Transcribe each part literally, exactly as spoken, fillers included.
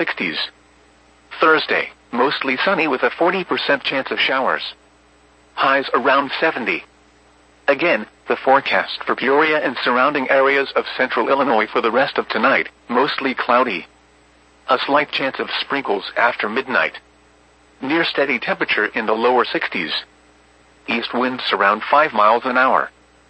sixties. Thursday, mostly sunny with a forty percent chance of showers. Highs around seventy. Again, the forecast for Peoria and surrounding areas of central Illinois for the rest of tonight, mostly cloudy. A slight chance of sprinkles after midnight. Near steady temperature in the lower sixties. East winds around five miles an hour.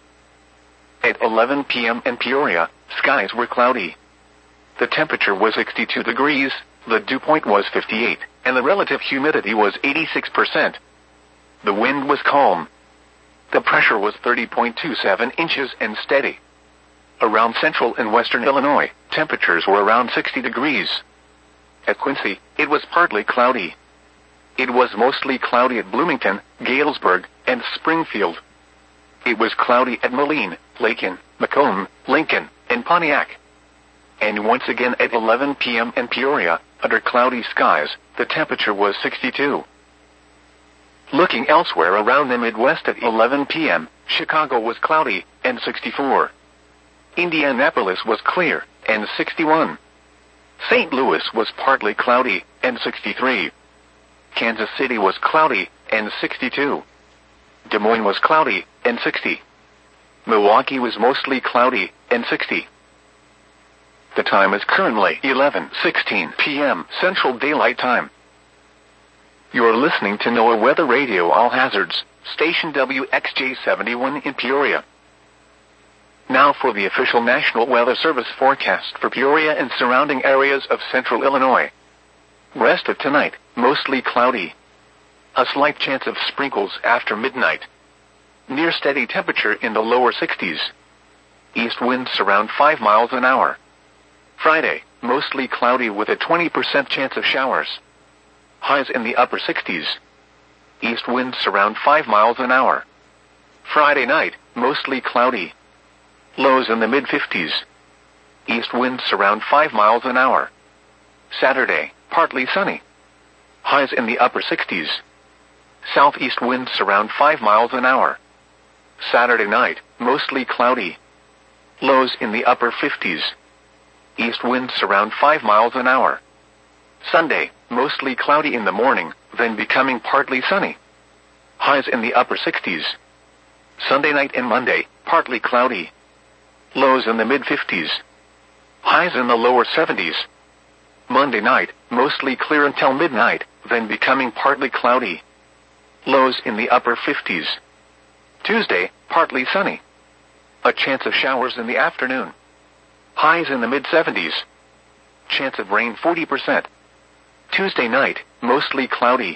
At eleven p m in Peoria, skies were cloudy. The temperature was sixty-two degrees, the dew point was fifty-eight, and the relative humidity was eighty-six percent. The wind was calm. The pressure was thirty point two seven inches and steady. Around central and western Illinois, temperatures were around sixty degrees. At Quincy, it was partly cloudy. It was mostly cloudy at Bloomington, Galesburg, and Springfield. It was cloudy at Moline, Lakin, Macomb, Lincoln, and Pontiac. And once again at eleven p m in Peoria, under cloudy skies, the temperature was sixty-two. Looking elsewhere around the Midwest at eleven p m, Chicago was cloudy, and sixty-four. Indianapolis was clear, and sixty-one. Saint Louis was partly cloudy, and sixty-three. Kansas City was cloudy, and sixty-two. Des Moines was cloudy, and sixty. Milwaukee was mostly cloudy, and sixty. The time is currently eleven sixteen p m Central Daylight Time. You are listening to NOAA Weather Radio All Hazards, station W X J seventy-one in Peoria. Now for the official National Weather Service forecast for Peoria and surrounding areas of central Illinois. Rest of tonight, mostly cloudy. A slight chance of sprinkles after midnight. Near steady temperature in the lower sixties. East winds around five miles an hour. Friday, mostly cloudy with a twenty percent chance of showers. Highs in the upper sixties. East winds around five miles an hour. Friday night, mostly cloudy. Lows in the mid fifties. East winds around five miles an hour. Saturday, partly sunny. Highs in the upper sixties. Southeast winds around five miles an hour. Saturday night, mostly cloudy. Lows in the upper fifties. East winds around five miles an hour. Sunday, mostly cloudy in the morning, then becoming partly sunny. Highs in the upper sixties. Sunday night and Monday, partly cloudy. Lows in the mid fifties. Highs in the lower seventies. Monday night, mostly clear until midnight, then becoming partly cloudy. Lows in the upper fifties. Tuesday, partly sunny. A chance of showers in the afternoon. Highs in the mid seventies. Chance of rain forty percent. Tuesday night, mostly cloudy.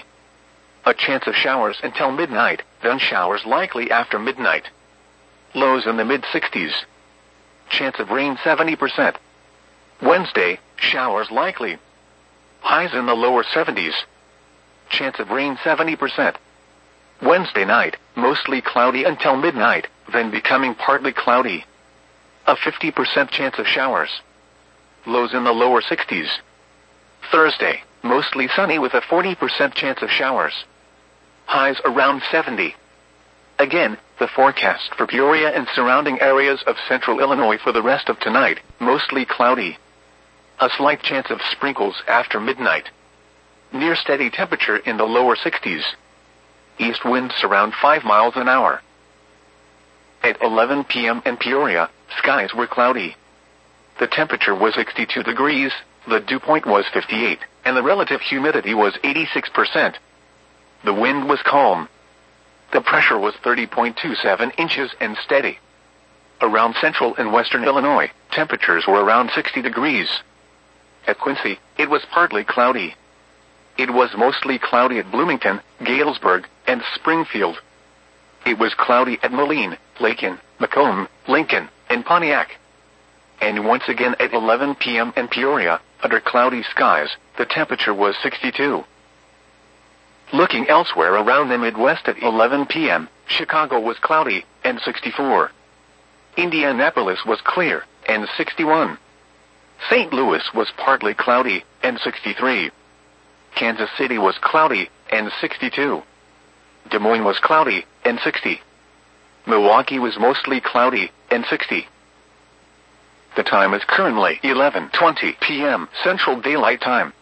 A chance of showers until midnight, then showers likely after midnight. Lows in the mid sixties. Chance of rain seventy percent. Wednesday, showers likely. Highs in the lower seventies. Chance of rain seventy percent. Wednesday night, mostly cloudy until midnight, then becoming partly cloudy. A fifty percent chance of showers. Lows in the lower sixties. Thursday, mostly sunny with a forty percent chance of showers. Highs around seventy. Again, the forecast for Peoria and surrounding areas of central Illinois for the rest of tonight, mostly cloudy. A slight chance of sprinkles after midnight. Near steady temperature in the lower sixties. East winds around five miles an hour. At eleven p m in Peoria, skies were cloudy. The temperature was sixty-two degrees, the dew point was fifty-eight, and the relative humidity was eighty-six percent. The wind was calm. The pressure was thirty point two seven inches and steady. Around central and western Illinois, temperatures were around sixty degrees. At Quincy, it was partly cloudy. It was mostly cloudy at Bloomington, Galesburg, and Springfield. It was cloudy at Moline, Lakin, Macomb, Lincoln, and Pontiac. And once again at eleven p m in Peoria, under cloudy skies, the temperature was sixty-two. Looking elsewhere around the Midwest at eleven p m, Chicago was cloudy, and sixty-four. Indianapolis was clear, and sixty-one. Saint Louis was partly cloudy, and sixty-three. Kansas City was cloudy, and sixty-two. Des Moines was cloudy, and sixty. Milwaukee was mostly cloudy, and sixty. The time is currently eleven twenty p m Central Daylight Time.